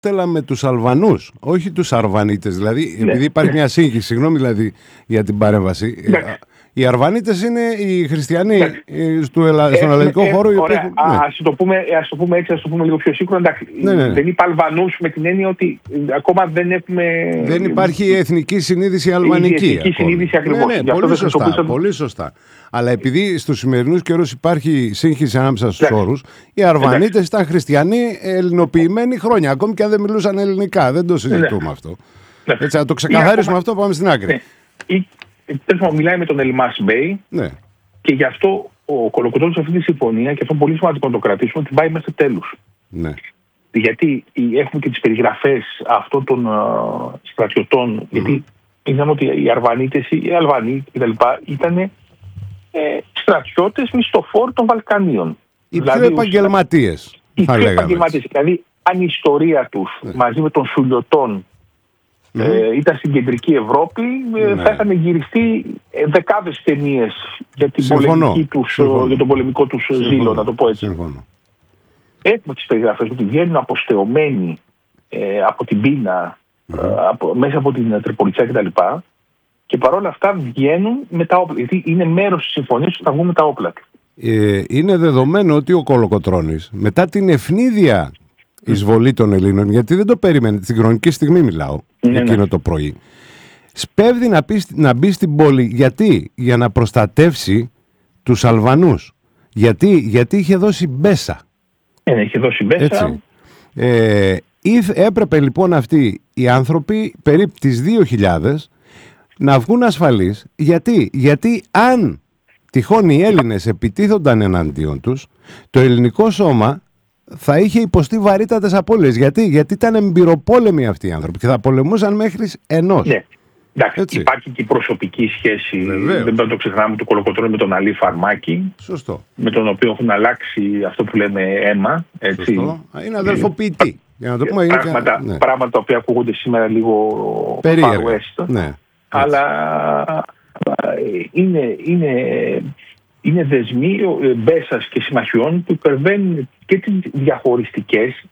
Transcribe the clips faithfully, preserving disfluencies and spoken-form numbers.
Τέλα με τους Αλβανούς, όχι τους Αρβανίτες. Δηλαδή, ναι. επειδή υπάρχει μια σύγχυση, συγγνώμη δηλαδή για την παρέμβαση. Ναι. Οι Αρβανίτες είναι οι χριστιανοί ναι. στο ελα... στον ελλαδικό ε, χώρο. Ε, ωραία, έχουν... ναι. ας το πούμε, ας το πούμε έτσι, ας το πούμε λίγο πιο σύγχρονα. Ναι, ναι, ναι. Δεν είπα Αλβανούς με την έννοια ότι ακόμα δεν έχουμε. Δεν υπάρχει η εθνική συνείδηση αλβανική. Η εθνική συνείδηση ακριβώς. Ναι, ναι, πολύ, σωστά, πίσω... πολύ σωστά. Αλλά επειδή στους σημερινούς καιρούς υπάρχει σύγχυση ανάμεσα στους όρους, οι Αρβανίτες ήταν χριστιανοί ελληνοποιημένοι χρόνια. Ακόμη και αν δεν μιλούσαν ελληνικά. Δεν το συζητούμε ναι. αυτό. Ναι. Έτσι, να το ξεκαθαρίσουμε ακόμα... αυτό, πάμε στην άκρη. Ναι. Η... Τέλος μιλάει με τον Ελμάς Μπέι ναι. και γι' αυτό ο Κολοκοτρώνης σε αυτή τη συμφωνία, και αυτό είναι πολύ σημαντικό να το κρατήσουμε, την πάει μέχρι τέλους. Ναι. Γιατί έχουμε και τις περιγραφές αυτών των uh, στρατιωτών, mm-hmm. γιατί είδαμε ότι οι Αρβανίτες, οι Αλβανοί κτλ. Ήταν ε, στρατιώτες μισθοφόροι των Βαλκανίων. Οι δηλαδή, πιο επαγγελματίες. Οι πιο επαγγελματίες. Δηλαδή, αν η ιστορία τους ναι. μαζί με των Σουλιωτών Mm-hmm. Ε, ήταν στην κεντρική Ευρώπη, ναι. θα είχαν γυριστεί δεκάδες ταινίες για, την τους, για τον πολεμικό τους ζήλο, να το πω έτσι. Συμφωνώ. Έχουμε τις περιγραφές ότι βγαίνουν αποστεωμένοι ε, από την πείνα, mm-hmm. ε, από, μέσα από την Τριπολιτσιά κτλ. Και παρόλα αυτά βγαίνουν με τα όπλα. Γιατί είναι μέρος της συμφωνίας ότι θα βγουν με τα όπλα. Ε, είναι δεδομένο ότι ο Κολοκοτρώνης μετά την ευνίδια εισβολή των Ελλήνων, γιατί δεν το περίμενε, την χρονική στιγμή μιλάω, ναι, εκείνο ναι. το πρωί, σπέβδει να, πει, να μπει στην πόλη. Γιατί? Για να προστατεύσει τους Αλβανούς. Γιατί? Γιατί είχε δώσει μπέσα. Ε, είχε δώσει μπέσα. Έτσι. Ε, έπρεπε λοιπόν αυτοί οι άνθρωποι περίπου τις δύο χιλιάδες να βγουν ασφαλείς. Γιατί? Γιατί αν τυχόν οι Έλληνες επιτίθονταν εναντίον τους, το ελληνικό σώμα θα είχε υποστεί βαρύτατες απώλειες. Γιατί? Γιατί ήταν εμπειροπόλεμοι αυτοί οι άνθρωποι και θα πολεμούσαν μέχρι ενός. Ναι. Εντάξει, υπάρχει και η προσωπική σχέση, Βεβαίως. δεν πρέπει να το ξεχνάμε, του Κολοκοτρώνη με τον Αλή Φαρμάκη. Σωστό. Με τον οποίο έχουν αλλάξει αυτό που λέμε αίμα. Έτσι. Σωστό. Είναι αδελφοποιητή. Για να το πούμε, πράγματα, είναι... ναι. πράγματα τα οποία ακούγονται σήμερα λίγο περίεργα. Ναι. Αλλά είναι, είναι, είναι δεσμοί μπέσας και συμμαχιών που υπερβαίνουν και τις διαχωριστικές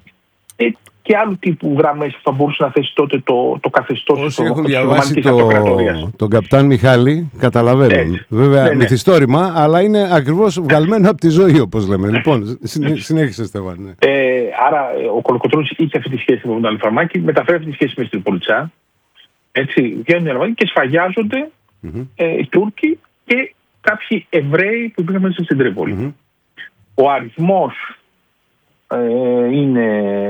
και άλλου τύπου γραμμές που θα μπορούσε να θέσει τότε το, το καθεστώς. Όσοι έχουν διαβάσει το, τον καπτάν Μιχάλη καταλαβαίνουν. Ναι. Βέβαια ναι, ναι. μυθιστόρημα, αλλά είναι ακριβώς βγαλμένο από τη ζωή, όπως λέμε. Λοιπόν, συνέχισε Στέφαν. Ναι. Ε, άρα ο Κολοκοτρώνης είχε αυτή τη σχέση με τον Αλφαρμάκη, μεταφέρει αυτή τη σχέση με στην Τριπολιτσιά. Έτσι, βγαίνουν οι Αλβανοί και σφαγιάζονται mm-hmm. ε, οι Τούρκοι και κάποιοι Εβραίοι που πήγαν μέσα στην Τρίπολη. Mm-hmm. Ο αριθμός ε, είναι,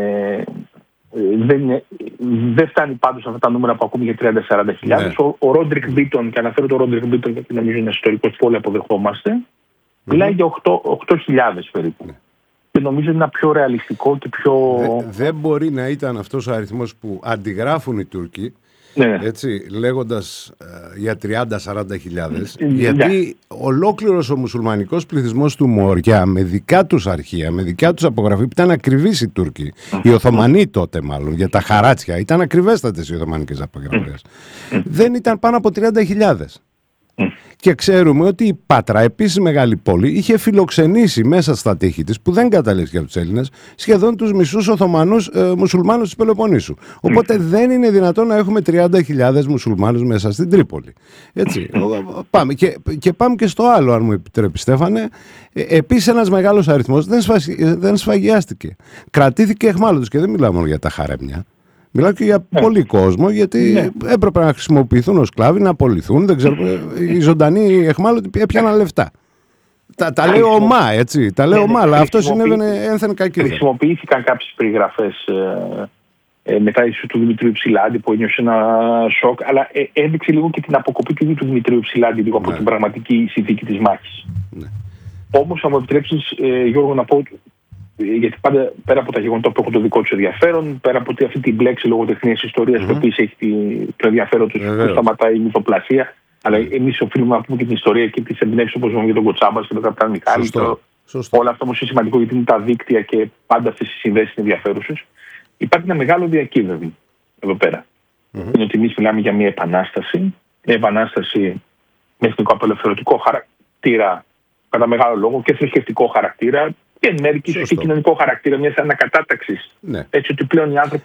ε, δεν είναι, δεν φτάνει πάντως αυτά τα νούμερα που ακούμε για τριάντα με σαράντα χιλιάδες. Ναι. Ο, ο Ρόντρικ Μπίτον, και αναφέρω τον Ρόντρικ Μπίτον γιατί νομίζω είναι ιστορικός που όλοι αποδεχόμαστε, mm-hmm. μιλάει για οκτώ χιλιάδες περίπου. Ναι. Και νομίζω είναι ένα πιο ρεαλιστικό και πιο... Δεν δε μπορεί να ήταν αυτός ο αριθμός που αντιγράφουν οι Τούρκοι, ναι. έτσι, λέγοντας ε, για τριάντα με σαράντα χιλιάδες, ναι. γιατί ολόκληρος ο μουσουλμανικός πληθυσμός του Μοριά, με δικά τους αρχεία, με δικά τους απογραφή, που ήταν ακριβείς οι Τούρκοι, mm. οι Οθωμανοί τότε μάλλον, για τα χαράτσια, ήταν ακριβέστατες οι Οθωμανικές απογραφές, mm. δεν ήταν πάνω από τριάντα χιλιάδες. Mm. Και ξέρουμε ότι η Πάτρα, επίσης μεγάλη πόλη, είχε φιλοξενήσει μέσα στα τείχη της, που δεν καταλήφθηκε από τους Έλληνες, σχεδόν τους μισούς Οθωμανούς ε, μουσουλμάνους της Πελοποννήσου. Οπότε mm. δεν είναι δυνατόν να έχουμε τριάντα χιλιάδες μουσουλμάνους μέσα στην Τρίπολη. Έτσι. πάμε. Και, και πάμε και στο άλλο, αν μου επιτρέπει, Στέφανε. Ε, επίσης ένας μεγάλος αριθμός δεν, σφασι, δεν σφαγιάστηκε. Κρατήθηκε εχμάλωτος, και δεν μιλάμε μόνο για τα χαρέμια. Μιλάω και για ναι. πολύ κόσμο, γιατί ναι. έπρεπε να χρησιμοποιηθούν ως σκλάβοι, να απολυθούν. Δεν ξέρω, οι ζωντανοί εχμάλωτοι έπιαναν λεφτά. Τα, τα λέω ομά, έτσι. Τα λέω ομά, αλλά αυτό συνέβαινε ένθεν κακή. Χρησιμοποιήθηκαν κάποιες περιγραφές ε, ε, μετά ίσως του Δημητρίου Ψηλάντη που ένιωσε ένα σοκ, αλλά ε, έδειξε λίγο και την αποκοπή του του Δημητρίου Ψηλάντη λίγο από ναι. την πραγματική συνθήκη της μάχης. Ναι. Όμως, θα μου επιτρέψεις, ε, Γιώργο, να πω. Γιατί πάντα πέρα από τα γεγονότα που έχουν το δικό του ενδιαφέρον, πέρα από αυτή την μπλέξη λογοτεχνίας ιστορίας mm-hmm. που επίσης έχει το ενδιαφέρον του που σταματάει η μυθοπλασία, αλλά εμείς οφείλουμε να πούμε και την ιστορία και τις εμπνεύσεις όπως για τον Κοτσάμπας και τον Καπτάν Μιχάλη. Σωστό. Σωστό. Όλα αυτά όμως είναι σημαντικό γιατί είναι τα δίκτυα και πάντα αυτές οι συνδέσεις είναι ενδιαφέρουσες. Υπάρχει ένα μεγάλο διακύβευμα εδώ πέρα. Mm-hmm. Είναι ότι εμείς μιλάμε για μια επανάσταση, μια επανάσταση με εθνικό απελευθερωτικό χαρακτήρα κατά μεγάλο λόγο και θρησκευτικό χαρακτήρα. και εν μέρει και ίσως και κοινωνικό χαρακτήρα μιας ανακατάταξης. Ναι. Έτσι ότι πλέον οι άνθρωποι